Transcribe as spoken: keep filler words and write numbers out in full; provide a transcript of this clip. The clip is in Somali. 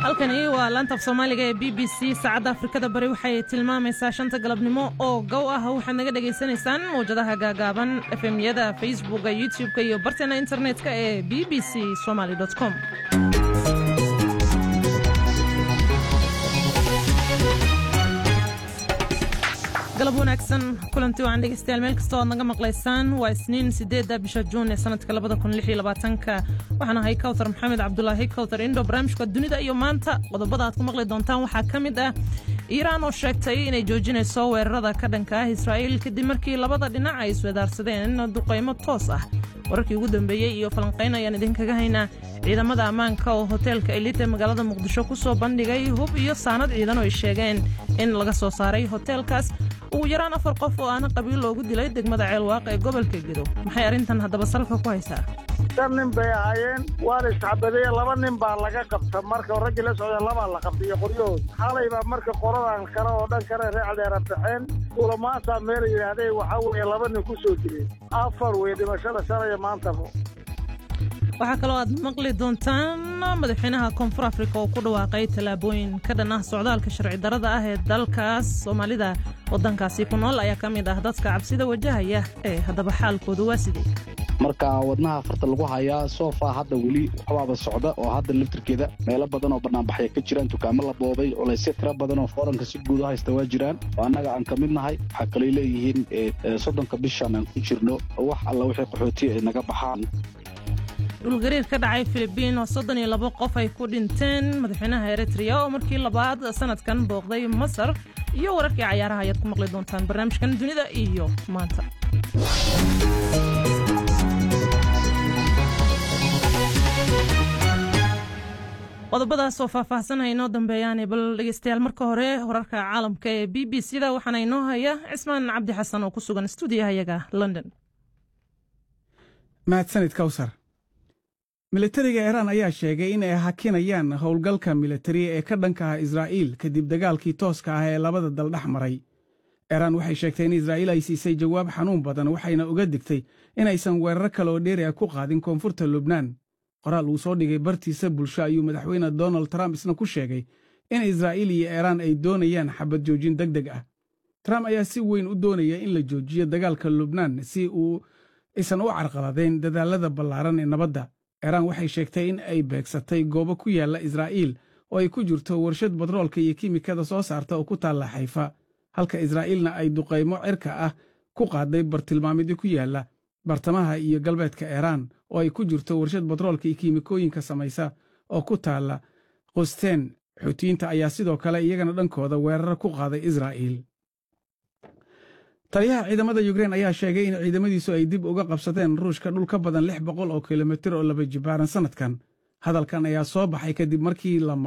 halkani waa laanta af Soomaaliga ee B B C saacada Afrikada bari waxay tilmaamaysaa shanta galabnimo oo gow ah waxaad naga dhageysanaysaan mowjadaha gaagaaban F M-yada Facebook-ga YouTube-ka iyo barteena internet-ka ee b b c somali dot com. galab wanaagsan kulantii waan dhageystayaal meel kasta oo naga maqlaysaan waa isniin sideedda bisha Juun ee sanadka laba kun iyo lix iyo labaatan waxaan ahay Kawthar Maxamed Cabdullaahi Kawthar Indo barnaamijka dunida iyo maanta qodobada aad ku maqli doontaan waxaa ka mid ah Iiraan oo sheegtay inay joojinayso weerarada ka dhanka ah Israa'iil kadib markii labada dhinac ay iswadaarsadeen duqeymo toos ah wararkii ugu dambeeyay iyo falanqeyn ayaan idinkaga haynaa ciidamada ammaanka oo hoteelka Elite magaalada Muqdisho ku soo bandhigay hub iyo saanad ciidan oo ay sheegeen in laga soo saaray hoteelkaas ugu yaraan afar qof oo aan qabiil loogu dilay degmada Ceelwaaq ee gobolka Gedo maxay arintan haddaba salka ku haysaa shan nin bay ahaayeen waa isxabaday laba nin baa laga qabtay marka ragga la socda laba la qabtay qoryood xalay baa marka qoradan kale oo dhan kale reecdeer bixeen ulamaasa meel yiraahday waxa weeye laba nin ku soo diray afar way dhimashada shalay maanta waxaa kaloo aad maqli doontaan madaxweynaha Koonfur Afrika oo ku dhawaaqay talaabooyin ka dhan ah socdaalka sharci darrada ah ee dalkaas Soomaalida wadankaasi ku nool ayaa ka mid ah dadka cabsida wajahaya ee haddaba xaalkoodu waa sidee marka wadnaha farta lagu hayaa soofa hadda wali waxba socda oo hadda laftirkeeda meelo badan oo barnaamijyo ka jiraan dukaamo la boobay oo leeyahay tira badan oo fooranka si guud ah haysta waa jiraan anaga aan kamid nahay waxa kale leeyihiin soddonka bishan aan ku jirno wax alla wixii qaxooti ay naga baxaan dhulgariir ka dhacay Filibiin oo soddon iyo laba qof ay ku dhinteen madaxweynaha Eritrea oo markii labaad sanadkan booqday Masar iyo wararkii ciyaaraha ayaad ku maqli doontaan barnaamijkan dunida iyo maanta qodobadaas oo faahfaahsan inoo dambeeyaan bal dhageystayaal marka hore wararka caalamka ee B B C-da waxaana inoo haya Cismaan Cabdi Xasan oo ku sugan stuudiyaha London mahadsanid Kawthar militariga Iiraan ayaa sheegay in ay hakinayaan howlgalka militari ee ka dhanka ah Israa'iil kadib dagaalkii tooska ah ee labada dal dhex maray Iiraan waxay sheegtay in Israa'iil ay siisay jawaab xanuun badan waxayna uga digtay in aysan weerar kale oo dheeri ah ku qaadin koonfurta Lubnaan qoraal uu soo dhigay bartiisa bulsho ayuu madaxweyne Donald Trump isna ku sheegay in Israa'iil iyo Iiraan ay doonayaan xabad joojin degdeg ah Trump ayaa si weyn u doonaya in la joojiyo dagaalka Lubnaan si uu isan u carqaladeyn dadaalada ballaaran ee nabadda Iiraan waxay sheegtay in ay beegsatay goobo ku yaala Israa'iil oo ay ku jirto warshad batroolka iyo kiimikada soo saarta oo ku taala Xayfa halka Israa'iilna ay duqeymo cirka ah ku qaaday bartilmaameedyo ku yaala bartamaha iyo galbeedka Iiraan oo ay ku jirto warshad batroolka iyo kiimikooyinka samaysa oo ku taala Qusteen Xuutiyiinta ayaa sidoo kale iyagana dhankooda weerar ku qaaday Israa'iil taliyaha ciidamada Ukraine ayaa sheegay in ciidamadiisu ay dib uga qabsadeen Ruushka dhul ka badan lix boqol oo kiiloomitir oo laba jibaaran sanadkan hadalkan ayaa soo baxay kadib markii la